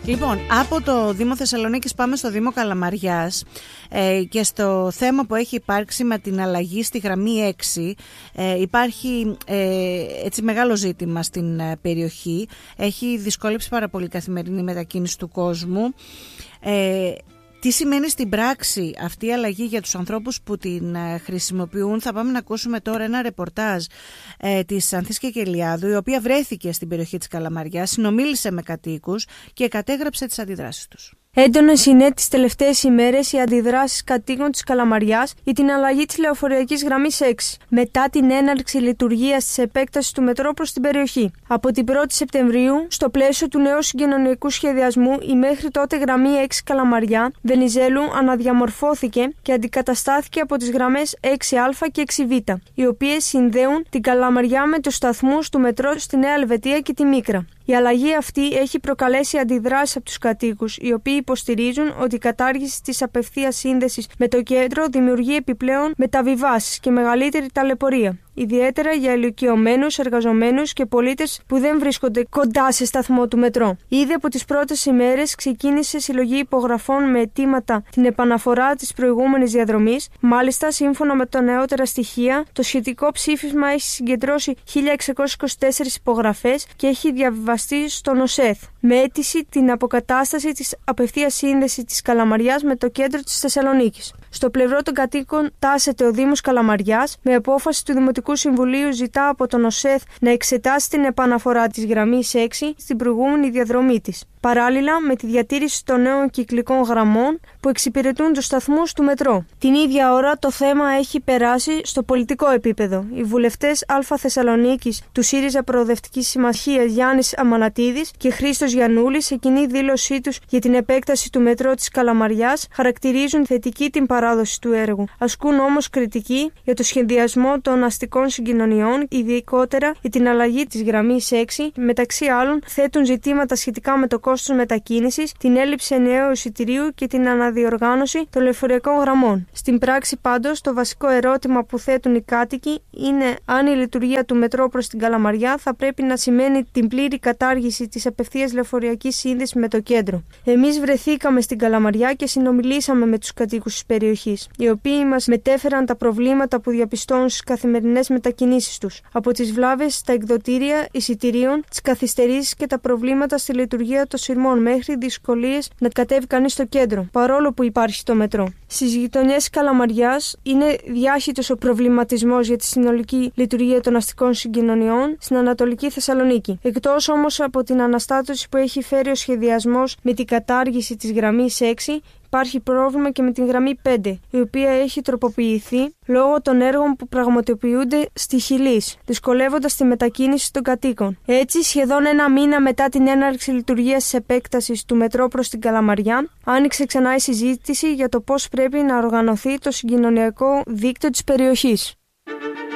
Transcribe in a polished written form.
Λοιπόν, από το Δήμο Θεσσαλονίκης πάμε στο Δήμο Καλαμαριάς και στο θέμα που έχει υπάρξει με την αλλαγή στη γραμμή 6. Υπάρχει έτσι μεγάλο ζήτημα στην περιοχή. Έχει δυσκόλεψει πάρα πολύ η καθημερινή μετακίνηση του κόσμου. Τι σημαίνει στην πράξη αυτή η αλλαγή για τους ανθρώπους που την χρησιμοποιούν? Θα πάμε να ακούσουμε τώρα ένα ρεπορτάζ της Ανθής Κεκελιάδου, η οποία βρέθηκε στην περιοχή της Καλαμαριάς, συνομίλησε με κατοίκους και κατέγραψε τις αντιδράσεις τους. Έντονες είναι τις τελευταίες ημέρες οι αντιδράσεις κατοίκων της Καλαμαριάς για την αλλαγή της λεωφορειακής γραμμής 6, μετά την έναρξη λειτουργίας της επέκτασης του μετρό προς την περιοχή. Από την 1η Σεπτεμβρίου, στο πλαίσιο του νέου συγκοινωνιακού σχεδιασμού, η μέχρι τότε γραμμή 6 Καλαμαριά Βενιζέλου αναδιαμορφώθηκε και αντικαταστάθηκε από τις γραμμές 6α και 6β, οι οποίες συνδέουν την Καλαμαριά με τους σταθμούς του μετρό στη Νέα Ελβετία και τη Μίκρα. Η αλλαγή αυτή έχει προκαλέσει αντιδράσεις από τους κατοίκους, οι οποίοι υποστηρίζουν ότι η κατάργηση της απευθείας σύνδεσης με το κέντρο δημιουργεί επιπλέον μεταβιβάσεις και μεγαλύτερη ταλαιπωρία, ιδιαίτερα για ηλικιωμένους, εργαζομένους και πολίτες που δεν βρίσκονται κοντά σε σταθμό του μετρό. Ήδη από τις πρώτες ημέρες ξεκίνησε συλλογή υπογραφών με αιτήματα την επαναφορά της προηγούμενης διαδρομής. Μάλιστα, σύμφωνα με τα νεότερα στοιχεία, το σχετικό ψήφισμα έχει συγκεντρώσει 1.624 υπογραφές και έχει διαβιβαστεί στον ΟΣΕΘ, με αίτηση την αποκατάσταση της απευθείας σύνδεσης της Καλαμαριάς με το κέντρο της Θεσσαλονίκης. Στο πλευρό των κατοίκων τάσεται ο Δήμος Καλαμαριάς. Με απόφαση του Δημοτικού Συμβουλίου ζητά από τον ΟΣΕΘ να εξετάσει την επαναφορά της γραμμής 6 στην προηγούμενη διαδρομή της, παράλληλα με τη διατήρηση των νέων κυκλικών γραμμών που εξυπηρετούν τους σταθμούς του μετρό. Την ίδια ώρα το θέμα έχει περάσει στο πολιτικό επίπεδο. Οι βουλευτές Α Θεσσαλονίκης του ΣΥΡΙΖΑ Προοδευτικής Συμμαχίας Γιάννης Αμανατίδης και Χρήστος Γιαννούλης, σε κοινή δήλωσή τους για την επέκταση του μετρό της Καλαμαριάς, χαρακτηρίζουν θετική την παράδοση του έργου. Ασκούν όμως κριτική για το σχεδιασμό των αστικών συγκοινωνιών, ειδικότερα για την αλλαγή της γραμμής 6. Μεταξύ άλλων, θέτουν ζητήματα σχετικά με το κόστος μετακίνησης, την έλλειψη ενιαίου εισιτηρίου και την αναδιοργάνωση των λεωφορειακών γραμμών. Στην πράξη, πάντως, το βασικό ερώτημα που θέτουν οι κάτοικοι είναι αν η λειτουργία του μετρό προς την Καλαμαριά θα πρέπει να σημαίνει την πλήρη κατάργηση της απευθείας λεωφορειακής σύνδεσης με το κέντρο. Εμείς βρεθήκαμε στην Καλαμαριά και συνομιλήσαμε με τους κατοίκους της περιοχής, οι οποίοι μας μετέφεραν τα προβλήματα που διαπιστώνουν στις καθημερινές μετακινήσεις τους, από τις βλάβες στα εκδοτήρια εισιτηρίων, τις καθυστερήσεις και τα προβλήματα στη λειτουργία των σειρμών, μέχρι δυσκολίες να κατέβει κανείς στο κέντρο, παρόλο που υπάρχει το μετρό. Στις γειτονιές Καλαμαριάς είναι διάχυτος ο προβληματισμός για τη συνολική λειτουργία των αστικών συγκοινωνιών στην Ανατολική Θεσσαλονίκη. Εκτός όμως από την αναστάτωση που έχει φέρει ο σχεδιασμός με την κατάργηση της γραμμής 6, υπάρχει πρόβλημα και με την γραμμή 5, η οποία έχει τροποποιηθεί λόγω των έργων που πραγματοποιούνται στη Χιλής, δυσκολεύοντας τη μετακίνηση των κατοίκων. Έτσι, σχεδόν ένα μήνα μετά την έναρξη λειτουργίας της επέκτασης του μετρό προς την Καλαμαριά, άνοιξε ξανά η συζήτηση για το πώς πρέπει να οργανωθεί το συγκοινωνιακό δίκτυο της περιοχής.